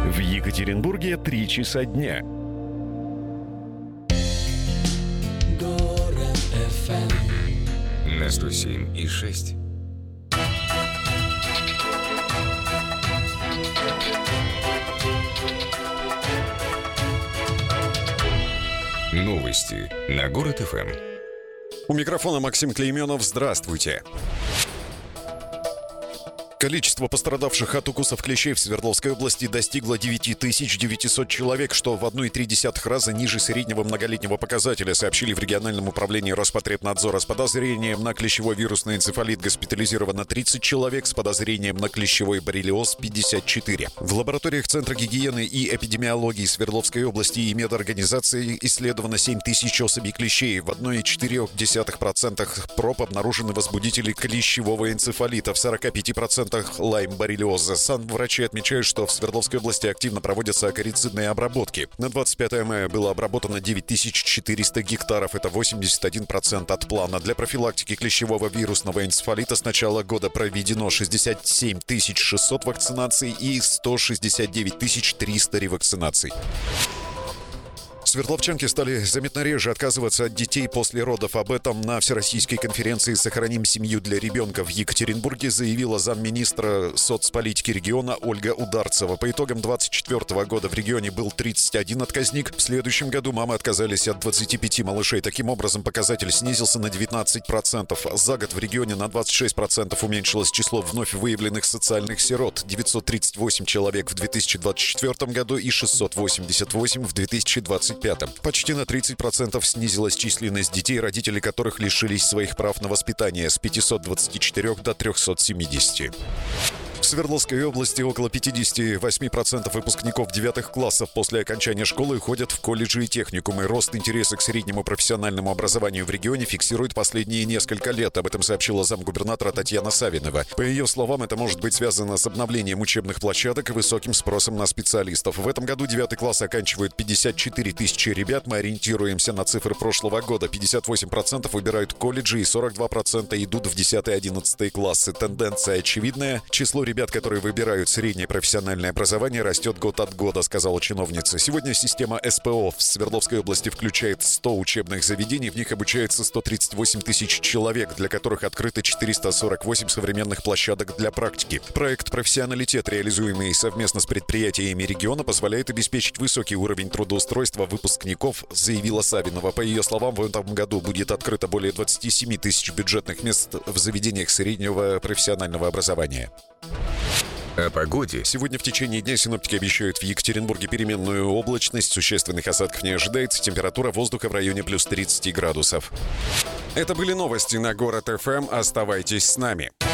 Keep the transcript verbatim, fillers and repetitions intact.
В Екатеринбурге три часа дня. Город эф эм на сто семь и шесть. Новости на Город эф эм. У микрофона Максим Клейменов. Здравствуйте. Количество пострадавших от укусов клещей в Свердловской области достигло девять тысяч девятьсот человек, что в одна целая три десятых раза ниже среднего многолетнего показателя, сообщили в региональном управлении Роспотребнадзора. С подозрением на клещевой вирусный энцефалит госпитализировано тридцать человек, с подозрением на клещевой боррелиоз пятьдесят четыре. В лабораториях Центра гигиены и эпидемиологии Свердловской области и медорганизации исследовано семь тысяч особей клещей. В одна целая четыре десятых процента проб обнаружены возбудители клещевого энцефалита, в сорока пяти процентах лайм-боррелиоза. Санврачи отмечают, что в Свердловской области активно проводятся акарицидные обработки. На двадцать пятое мая было обработано девять тысяч четыреста гектаров. Это восемьдесят один процент от плана. Для профилактики клещевого вирусного энцефалита с начала года проведено шестьдесят семь тысяч шестьсот вакцинаций и сто шестьдесят девять тысяч триста ревакцинаций. Свердловчанки стали заметно реже отказываться от детей после родов. Об этом на Всероссийской конференции «Сохраним семью для ребенка» в Екатеринбурге заявила замминистра соцполитики региона Ольга Ударцева. По итогам двадцать четвёртого года в регионе был тридцать один отказник. В следующем году мамы отказались от двадцати пяти малышей. Таким образом, показатель снизился на девятнадцать процентов. За год в регионе на двадцать шесть процентов уменьшилось число вновь выявленных социальных сирот. девятьсот тридцать восемь человек в две тысячи двадцать четвёртом году и шестьсот восемьдесят восемь в две тысячи двадцать пятом. Почти на тридцать процентов снизилась численность детей, родители которых лишились своих прав на воспитание, с пятисот двадцати четырёх до трехсот семидесяти. В Свердловской области около пятьдесят восемь процентов выпускников девятых классов после окончания школы ходят в колледжи и техникумы. Рост интереса к среднему профессиональному образованию в регионе фиксирует последние несколько лет. Об этом сообщила замгубернатора Татьяна Савинова. По ее словам, это может быть связано с обновлением учебных площадок и высоким спросом на специалистов. В этом году девятый класс оканчивают пятьдесят четыре тысячи ребят. Мы ориентируемся на цифры прошлого года. пятьдесят восемь процентов выбирают колледжи и сорок два процента идут в десятый-одиннадцатый классы. Тенденция очевидная. Число ребят, которые выбирают среднее профессиональное образование, растет год от года, сказала чиновница. Сегодня система эс пэ о в Свердловской области включает сто учебных заведений. В них обучается сто тридцать восемь тысяч человек, для которых открыто четыреста сорок восемь современных площадок для практики. Проект «Профессионалитет», реализуемый совместно с предприятиями региона, позволяет обеспечить высокий уровень трудоустройства выпускников, заявила Савинова. По ее словам, в этом году будет открыто более двадцати семи тысяч бюджетных мест в заведениях среднего профессионального образования. О погоде. Сегодня в течение дня синоптики обещают в Екатеринбурге переменную облачность, существенных осадков не ожидается, температура воздуха в районе плюс тридцати градусов. Это были новости на Город эф эм. Оставайтесь с нами.